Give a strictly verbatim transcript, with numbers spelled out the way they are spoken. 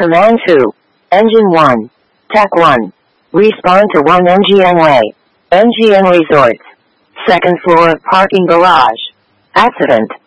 Command two. Engine one. Tech one. Respond to one M G M Way. M G M Resorts. Second floor parking garage. Accident.